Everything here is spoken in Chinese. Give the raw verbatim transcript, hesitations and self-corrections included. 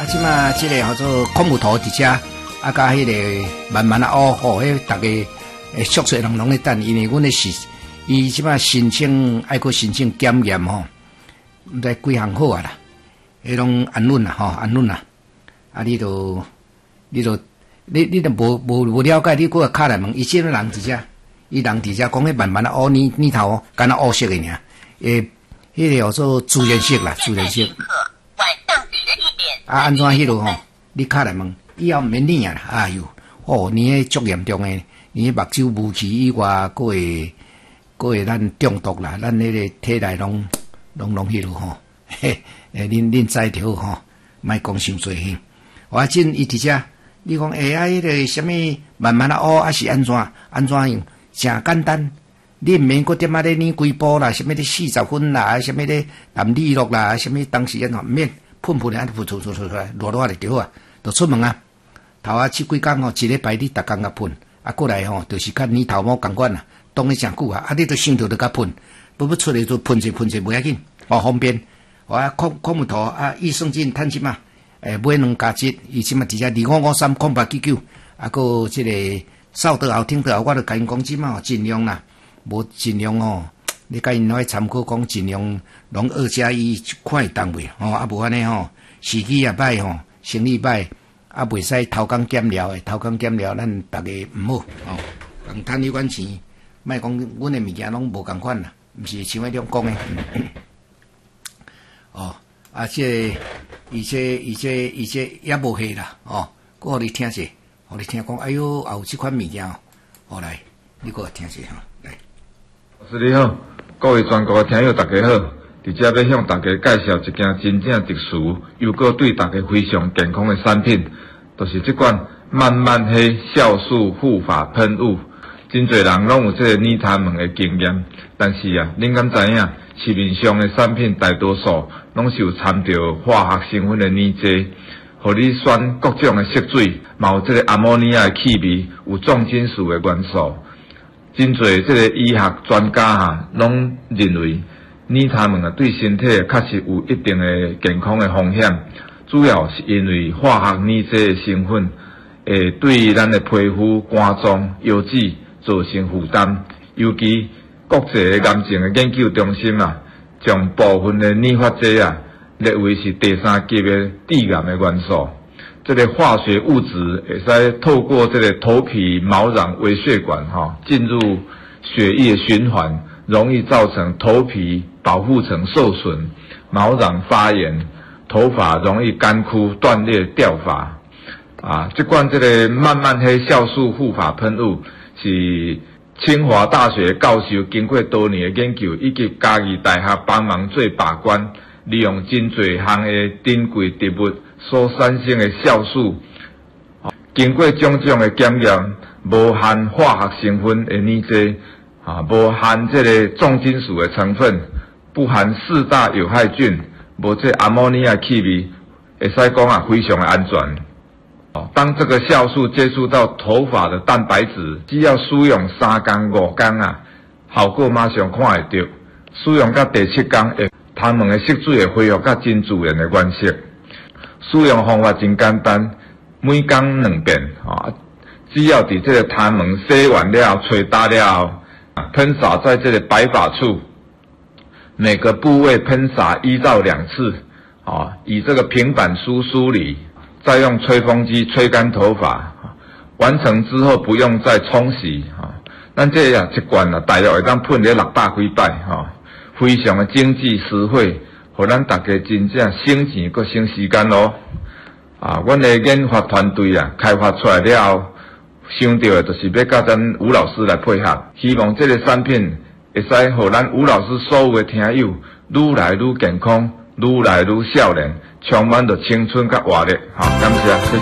啊，即马即个叫做空木头伫遮，啊，甲迄个慢慢啊乌吼，迄大家诶宿舍人拢咧等，因为阮咧是伊即马申请爱去申请检验吼，毋知几项好啊啦，迄拢安稳啦吼，安稳啦，啊，你都你都你你都无无无了解，你搁卡来问，伊即个人伫遮，伊人伫遮讲迄慢慢啊乌泥泥头哦，敢若乌色诶尔，诶，迄个叫做自然色啦，自然色。啊，安怎迄落吼？你卡来问，以后毋免理啊啦！哎哟，哦，你迄足严重诶，你目睭雾气以外，佫会佫会咱中毒啦，咱迄个体内拢拢拢迄落吼，嘿，诶，恁恁知着吼，莫讲伤济嘿。我真伊伫遮，你讲哎呀，迄个什物慢慢啊学，还是安怎安怎用？诚简单，你毋免佫点啊咧念几步啦，什物咧四十分啦，什物咧淡利落啦，什物当时安怎毋免。喷喷安喷出出出出来，热热就好啊，就出门啊。头啊七几工吼，一礼拜你逐工甲喷，啊过来吼，就是甲泥头毛共款啊，当咧诚久啊，啊你都想到就甲喷，不不出来就喷者喷者袂要紧，哦方便。我啊空空木头啊，益生菌趁即嘛，诶买两加一，伊即嘛直接二五五三空八九九，啊个即个扫倒后听倒后，我就甲因讲即嘛，尽量啦，无尽量哦。你甲因来参考讲，尽量拢二加一一块单位吼，啊无安尼吼，时机也歹吼，生理歹，啊袂使偷工减料诶，偷工减料，咱逐个毋好吼，共趁迄款钱，莫讲阮诶物件拢无共款啦，毋是像迄种讲诶。哦，啊这個、伊这伊这伊这也无下啦，哦，我互你聽者，互你聽講，哎喲，也有即款物件哦，好來，你給我聽者吼，來。 老師你好。各位全國嘅聽友大家好，佇遮要向大家介紹一件真正特殊又閣對大家非常健康嘅產品，就是這款慢慢黑酵素護髮噴霧。真濟人攏有這個黏痰門嘅經驗，但是啊，恁敢知影市面上嘅產品大多數攏是有摻着化學成分嘅黏劑，互你選各種嘅色水，嘛有這個阿摩尼亞嘅氣味，有重金屬嘅元素。真侪即個醫學專家哈，攏認為黏痰門啊對身體確實有一定的健康的風險，主要是因為化學黏劑的成分會對咱的皮膚、肝臟、腰子造成負擔。尤其國際的癌症的研究中心啊，將部分的黏髮劑啊列為是第三級的致癌的元素。這個化學物質會使透過這個頭皮毛囊微血管哈進入血液循環，容易造成頭皮保護層受損、毛囊發炎、頭髮容易乾枯、斷裂、掉髮。啊，這款這個慢慢黑酵素護髮噴霧是清華大學教授經過多年的研究，以及嘉義大學幫忙做把關，利用真濟項的珍貴植物所產生的酵素，經過種種的檢驗，無含化學成分的黏劑，啊，無含這個重金屬的成分，不含四大有害菌，無這阿摩尼亞氣味，會使講啊非常的安全。哦，當這個酵素接觸到頭髮的蛋白質，只要使用三天五天啊，效果馬上看會到。使用到第七天，會痰門的色水會恢復到真自然的原色。使用方法真簡單，每天兩遍啊！只要佇這個痰門洗完了、吹打了，噴灑在這個白髮處，每個部位噴灑一到兩次啊！以這個平板梳梳理，再用吹風機吹乾頭髮。完成之後不用再沖洗啊！咱這樣一罐啊，大約會當噴了六百幾擺哈，非常的經濟實惠。互咱大家真正省錢佮省時間咯！啊，阮的研發團隊啊，開發出來了後，想到的就是要甲咱吳老師來配合，希望這個產品會使互咱吳老師所有的聽友愈來愈健康，愈來愈少年，充滿着青春佮活力。好，感謝，謝謝。